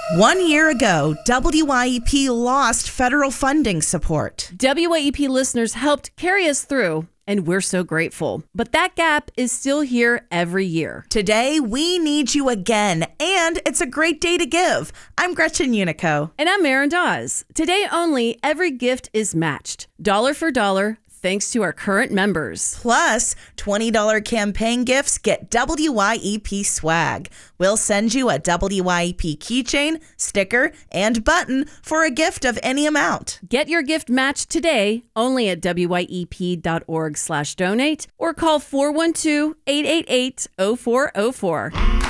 1 year ago, WYEP lost federal funding support. WYEP listeners helped carry us through, and we're so grateful. But that gap is still here every year. Today, we need you again, and it's a great day to give. I'm Gretchen Unico. And I'm Erin Dawes. Today only, every gift is matched, dollar for dollar, thanks to our current members. Plus, $20 campaign gifts get WYEP swag. We'll send you a WYEP keychain, sticker, and button for a gift of any amount. Get your gift matched today only at wyep.org/donate or call 412-888-0404.